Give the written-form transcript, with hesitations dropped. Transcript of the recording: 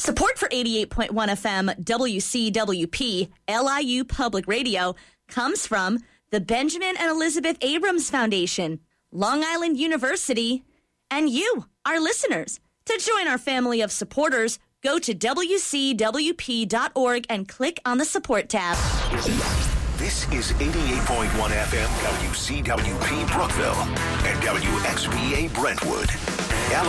Support for 88.1 FM WCWP LIU Public Radio comes from the Benjamin and Elizabeth Abrams Foundation, Long Island University, and you, our listeners. To join our family of supporters, go to WCWP.org and click on the support tab. This is 88.1 FM WCWP Brookville and WXVA Brentwood.